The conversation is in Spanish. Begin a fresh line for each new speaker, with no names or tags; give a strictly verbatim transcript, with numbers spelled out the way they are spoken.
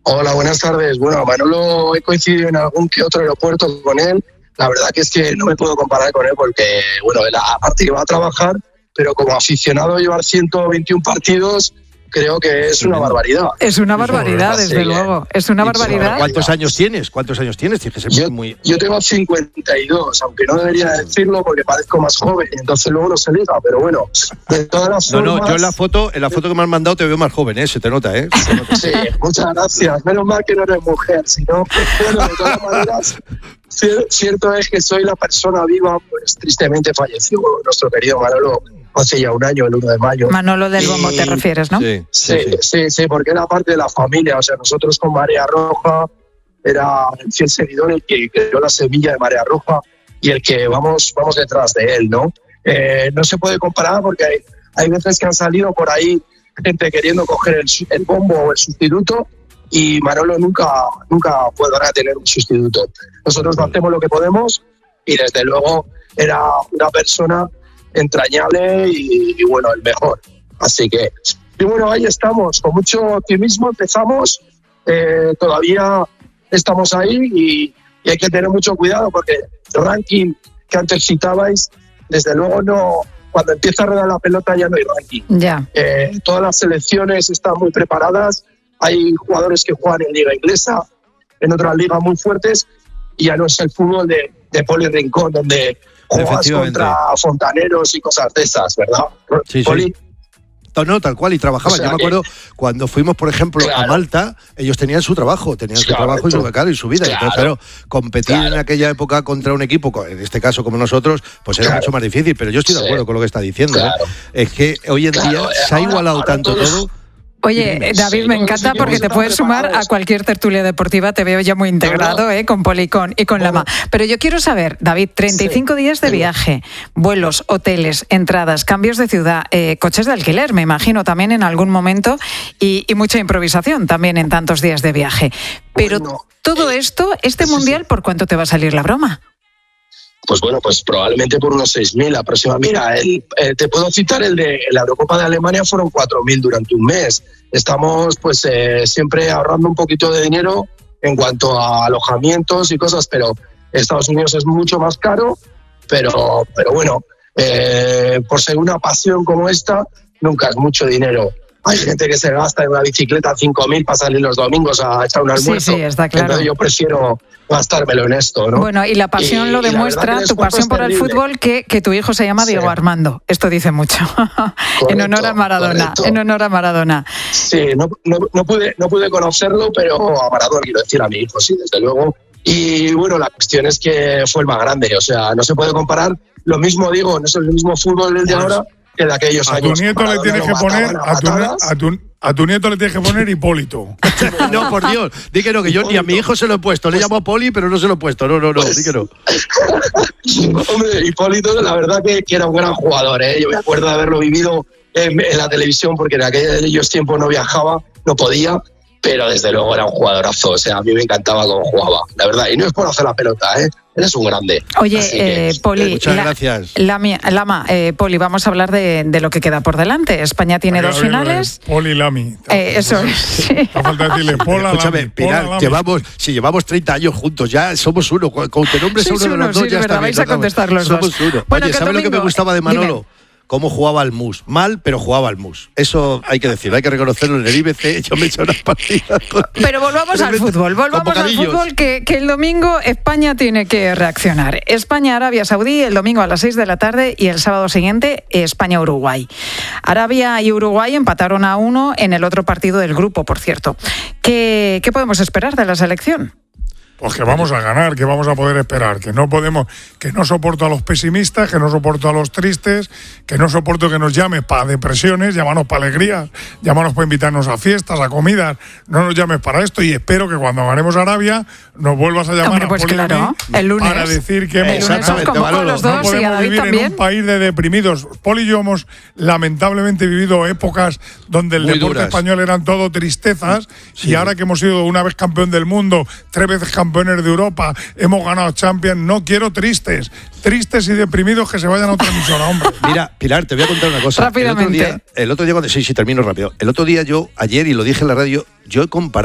Hola, buenas tardes. Bueno, Manolo, he coincidido en algún que otro aeropuerto con él. La verdad que es que no me puedo comparar con él porque, bueno, él aparte que va a trabajar, pero como aficionado a llevar ciento veintiún partidos, creo que es una barbaridad.
Es una barbaridad, desde luego. Es una barbaridad.
¿Cuántos años tienes? ¿Cuántos años tienes? Tienes que ser
yo,
muy...
yo tengo cincuenta y dos, aunque no debería decirlo porque parezco más joven, entonces luego no se liga, pero bueno, de todas las
No,
formas...
no, yo en la foto, en la foto que me has mandado te veo más joven, ¿eh? Se te nota, ¿eh? Se nota.
Sí, muchas gracias. Menos mal que no eres mujer, sino bueno, de todas maneras, cierto es que soy la persona viva, pues tristemente falleció nuestro querido Manolo hace ya un año, el uno de mayo.
Manolo del Bombo,
y...
te refieres, ¿no?
Sí
sí, sí, sí, sí, porque era parte de la familia. O sea, nosotros con Marea Roja era el fiel seguidor el que creó la semilla de Marea Roja y el que vamos, vamos detrás de él, ¿no? Eh, no se puede comparar porque hay, hay veces que han salido por ahí gente queriendo coger el, el bombo o el sustituto y Manolo nunca, nunca podrá tener un sustituto. Nosotros hacemos lo que podemos y desde luego era una persona entrañable y, y bueno, el mejor. Así que, y bueno, ahí estamos, con mucho optimismo empezamos, eh, todavía estamos ahí y, y hay que tener mucho cuidado porque el ranking que antes citabais, desde luego no, cuando empieza a rodar la pelota ya no hay ranking.
Ya.
Eh, todas las selecciones están muy preparadas, hay jugadores que juegan en liga inglesa, en otras ligas muy fuertes y ya no es el fútbol de, de Poli Rincón donde juegas contra fontaneros y cosas de esas, ¿verdad?
Sí,
Poli.
sí. No, tal cual, y trabajaban. O sea, Yo me acuerdo que, cuando fuimos, por ejemplo, claro, a Malta, ellos tenían su trabajo, tenían claro, su trabajo y su, claro, y su vida. Claro, Entonces, claro, competir claro. en aquella época contra un equipo, en este caso como nosotros, pues era claro. mucho más difícil. Pero yo estoy de acuerdo sí. con lo que está diciendo. Claro. ¿eh? Es que hoy en claro, día eh, se ha igualado ahora, tanto ahora todo.
Oye, David, me encanta porque te puedes sumar a cualquier tertulia deportiva, te veo ya muy integrado eh, con Poli y con, y con Lama. Pero yo quiero saber, David, treinta y cinco sí. días de viaje, vuelos, hoteles, entradas, cambios de ciudad, eh, coches de alquiler, me imagino también en algún momento, y, y mucha improvisación también en tantos días de viaje. Pero bueno, todo esto, este sí, mundial, ¿por cuánto te va a salir la broma?
Pues bueno, pues probablemente por unos seis mil aproximadamente. Mira, el, eh, te puedo citar el de la Eurocopa de Alemania, fueron cuatro mil durante un mes. Estamos pues eh, siempre ahorrando un poquito de dinero en cuanto a alojamientos y cosas, pero Estados Unidos es mucho más caro, pero, pero bueno, eh, por ser una pasión como esta, nunca es mucho dinero. Hay gente que se gasta en una bicicleta cinco mil para salir los domingos a echar un almuerzo.
Sí, sí, está claro.
Entonces yo prefiero gastármelo en esto, ¿no?
Bueno, y la pasión y, lo demuestra, tu pasión por el fútbol, que, que tu hijo se llama sí. Diego Armando. Esto dice mucho. Correcto, en honor a Maradona. Correcto. En honor a Maradona.
Sí, no, no, no, pude, no pude conocerlo, pero a Maradona quiero decir, a mi hijo, sí, desde luego. Y bueno, la cuestión es que fue el más grande. O sea, no se puede comparar. Lo mismo digo, no es el mismo fútbol el de ahora que de aquellos
a
años.
Tu nieto le tienes que poner a tu, a, tu, a tu nieto le tienes que poner Hipólito.
No, por Dios, di que no, que yo ni a mi hijo se lo he puesto. Le pues, llamo Poli, pero no se lo he puesto. No, no, no, pues, di que no.
Hombre, Hipólito, la verdad que, que era un gran jugador, ¿eh? Yo me acuerdo de haberlo vivido en, en la televisión, porque en aquellos tiempos no viajaba, no podía, pero desde luego era un jugadorazo. O sea, a mí me encantaba cómo jugaba, la verdad. Y no es por hacer la pelota, ¿eh? Eres un grande.
Oye, eh, que, Poli,
muchas
la,
gracias.
Lama, Lama eh, Poli, vamos a hablar de, de lo que queda por delante. España tiene dos finales.
Poli Lami.
Eh, eso es. Sí.
No falta decirle Pola,
Escúchame,
Lami,
Pilar,
Pola, Lami.
llevamos, si llevamos treinta años juntos, ya somos uno. Con te nombres a uno de los dos,
sí,
ya
verdad,
está bien.
Vais a contestar los
somos
dos.
uno.
Bueno,
Oye, ¿sabes lo que me gustaba de Manolo?
Dime.
Cómo jugaba al mus. Mal, pero jugaba al mus. Eso hay que decirlo, hay que reconocerlo. En el I B C yo me he hecho unas partidas. Con...
Pero volvamos al fútbol, volvamos al fútbol que, que el domingo España tiene que reaccionar. España-Arabia Saudí el domingo a las seis de la tarde y el sábado siguiente España-Uruguay. Arabia y Uruguay empataron a uno en el otro partido del grupo, por cierto. ¿Qué, qué podemos esperar de la selección?
Pues que vamos a ganar, que vamos a poder esperar, que no podemos, que no soporto a los pesimistas, que no soporto a los tristes, que no soporto que nos llames para depresiones, llámanos para alegrías, llámanos para invitarnos a fiestas, a comidas, no nos llames para esto y espero que cuando ganemos Arabia nos vuelvas a llamar.
Hombre, pues
a Poli
claro, el lunes,
para decir que hemos
ganado. Como los dos,
no podemos
y a David
vivir
también.
En un país de deprimidos. Poli y yo hemos lamentablemente vivido épocas donde el
muy
deporte
duras.
español eran todo tristezas
sí.
y ahora que hemos sido una vez campeón del mundo, tres veces campeones de Europa, hemos ganado Champions, no quiero tristes, tristes y deprimidos que se vayan a otra emisora, hombre.
Mira, Pilar, te voy a contar una cosa.
Rápidamente.
El otro día, el otro día cuando, sí, sí, termino rápido. El otro día yo, ayer, y lo dije en la radio, yo he comparado